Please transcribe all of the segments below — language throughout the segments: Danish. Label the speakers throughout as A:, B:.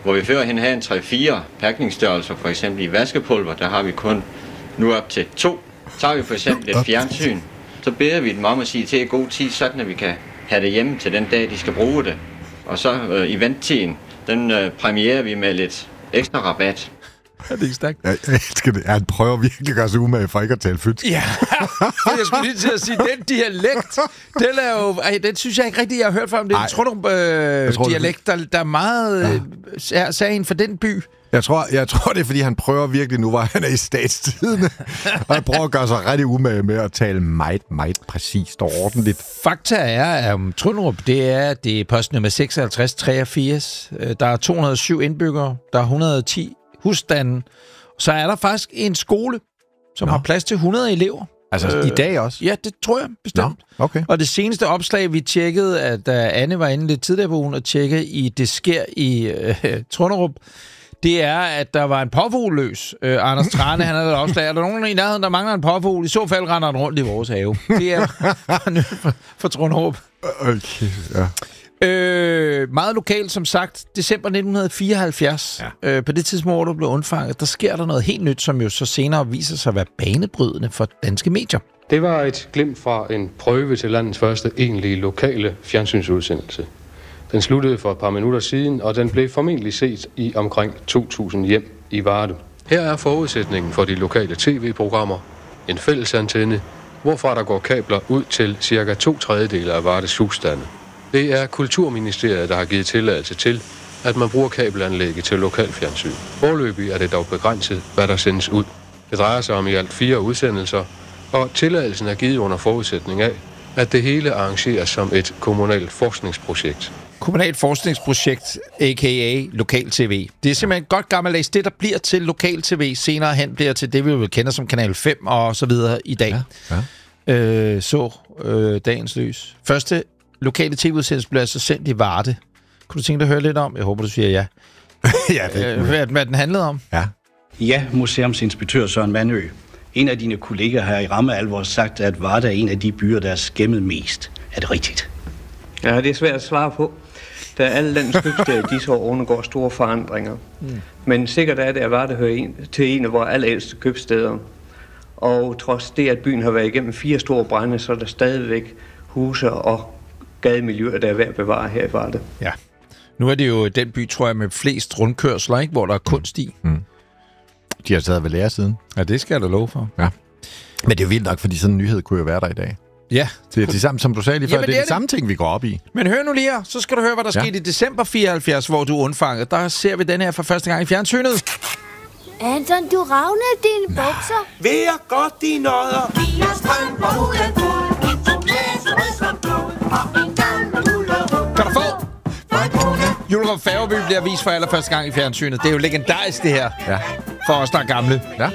A: Hvor vi førhen havde en 3-4 pakningsstørrelser, for eksempel i vaskepulver, der har vi kun nu op til 2. Så har vi for eksempel et fjernsyn. Så beder vi dem om at sige til i god tid, sådan at vi kan have det hjemme til den dag, de skal bruge det. Og så eventtiden, den premierer vi med lidt ekstra rabat.
B: Er det ikke stærkt?
C: Jeg elsker det. Han prøver virkelig at gøre sig umage for ikke at tale fynsk.
B: Ja, jeg skulle lige til at sige, den dialekt, den er jo... den synes jeg ikke rigtigt, jeg har hørt før om. Det er en Trunderup-dialekt, der er meget sagen for den by.
C: Jeg tror, det er, fordi han prøver virkelig nu, hvor han er i Statstidende. Og han prøver at gøre sig rigtig umage med at tale meget præcist og ordentligt.
B: Fakta er om Trunderup, det er postnummer 5683. Der er 207 indbyggere, der er 110 husstanden. Så er der faktisk en skole, som har plads til 100 elever.
C: Altså i dag også?
B: Ja, det tror jeg bestemt.
C: Okay.
B: Og det seneste opslag, vi tjekkede, at Anne var inde lidt tidligere på ugen og tjekkede i Det sker i Trunderup, det er, at der var en påfugl løs. Anders Trane, han havde et opslag. Er der nogen i nærheden, der mangler en påfugl? I så fald render den rundt i vores have. Det er for Trunderup.
C: Okay, ja.
B: Meget lokalt, som sagt, december 1974. Ja. På det tidspunkt, hvor du blev undfanget, der sker der noget helt nyt, som jo så senere viser sig at være banebrydende for danske medier.
D: Det var et glimt fra en prøve til landets første egentlige lokale fjernsynsudsendelse. Den sluttede for et par minutter siden, og den blev formentlig set i omkring 2.000 hjem i Varde. Her er forudsætningen for de lokale tv-programmer. En fællesantenne, hvorfra der går kabler ud til ca. 2/3 af Vardes husstande. Det er Kulturministeriet, der har givet tilladelse til, at man bruger kabelanlægget til lokalfjernsyn. Foreløbig er det dog begrænset, hvad der sendes ud. Det drejer sig om i alt 4 udsendelser, og tilladelsen er givet under forudsætning af, at det hele arrangeres som et kommunalt forskningsprojekt.
B: Kommunalt forskningsprojekt, a.k.a. lokal-tv. Det er simpelthen godt gammeldags. Det, der bliver til lokal-tv, senere hen bliver til det, vi vil kende som Kanal 5 og så videre i dag. Ja. Dagens lys. Første lokale tv-udsendelse blev altså sendt i Varde. Kunne du tænke dig at høre lidt om? Jeg håber, du siger ja.
C: Ja, det
B: hvad den handlede om?
C: Ja.
E: Ja, museumsinspektør Søren Mandø. En af dine kolleger har i ramme alvor sagt, at Varde er en af de byer, der er skæmmet mest. Er det rigtigt?
F: Ja, det er svært at svare på. Da alle landets købsteder disse år undergår store forandringer. Men sikkert er det, at Varde hører til en af vores allerældste købsteder. Og trods det, at byen har været igennem 4 store brande, så er der stadigvæk huse og gademiljøer, der er værd at bevare her i Varde.
B: Ja. Nu er det jo den by, tror jeg, med flest rundkørsler, ikke? Hvor der er kunst i.
C: De har taget ved lære siden.
B: Ja, det skal jeg da love for.
C: Ja. Men det er jo vildt nok, fordi sådan en nyhed kunne jo være der i dag.
B: Ja.
C: Det er det samme, som du sagde lige før. Det er det samme ting, vi går op i.
B: Men hør nu lige her. Så skal du høre, hvad der skete i december 74, hvor du er undfanget. Der ser vi den her for første gang i fjernsynet.
G: Anton, du ravner dine bukser.
H: Vær godt de nødder.
G: Vi har strøm på hovedet fuld. En tomat rød som blod. Og en gammel ullerud.
B: Kan du få? Julerup Færgeby bliver vist for allerførste gang i fjernsynet. Det er jo legendarisk, det her.
C: Ja.
B: For os, der er gamle.
C: Ja.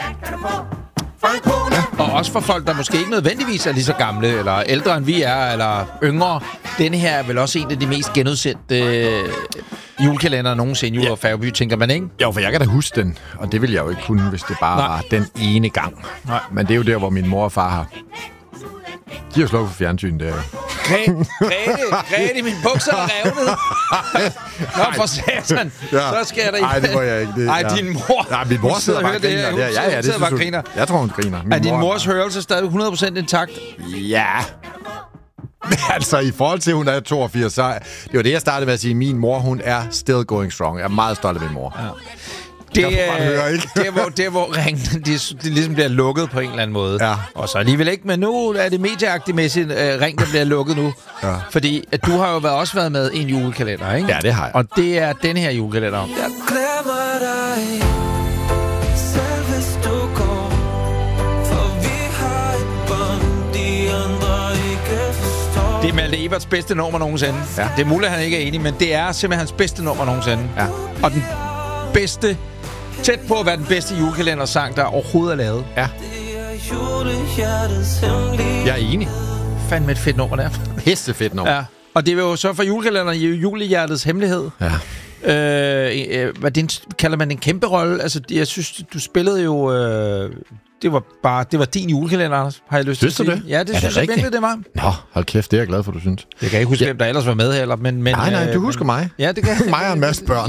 B: Og også for folk, der måske ikke nødvendigvis er lige så gamle, eller ældre end vi er, eller yngre. Denne her er vel også en af de mest genudsendte julekalender nogensinde. Julerup Færgeby, tænker man, ikke?
C: Jo, for jeg kan da huske den, og det ville jeg jo ikke kunne, hvis det bare var den ene gang.
B: Nej.
C: Men det er jo der, hvor min mor og far har. De har slukket for fjernsyn der.
B: Grete, min bukser er revnet. Nå, for satan. Så skal jeg da...
C: Nej, det må jeg ikke.
B: Nej, din mor...
C: Nej, min mor sidder bare og griner. Ja, det synes
B: griner.
C: Jeg tror, hun griner.
B: Er din mors hørelse stadig 100% intakt?
C: Ja. Altså, i forhold til, at hun er 82, så... Det var det, jeg startede med at sige. Min mor, hun er still going strong. Jeg er meget stolt af min mor. Ja.
B: Det er, hvor ringen det ligesom bliver lukket på en eller anden måde. Ja. Og så alligevel ikke, men nu er det medieagtigt mæssigt ring, der bliver lukket nu. Ja. Fordi at du har jo også været med i en julekalender, ikke?
C: Ja, det har jeg.
B: Og det er den her julekalender.
H: Jeg glemmer dig, selv hvis du går, for vi har et bånd, de andre ikke forstår.
B: Det er Malte Eberts bedste nummer nogensinde. Ja. Det er muligt, at han ikke er enig, men det er simpelthen hans bedste nummer nogensinde. Ja. Og den bedste... Tæt på at være den bedste julekalendersang, der overhovedet er lavet.
C: Ja. Jeg er enig.
B: Fandme et fedt nummer, der.
C: Heste fedt nummer.
B: Ja. Og det er jo så for julekalenderen Julehjertets Hemmelighed. Ja. Kalder man en kæmpe rolle? Altså, jeg synes, du spillede jo... Det var din julekalender, Anders, har jeg lyst til at sige.
C: Det?
B: Ja, det synes jeg virkelig, det var.
C: Nå, hold kæft, det er jeg glad for, du synes.
B: Jeg kan ikke huske, hvem der ellers var med heller, men...
C: Nej, du husker mig.
B: Ja, det kan
C: mig og en masse børn.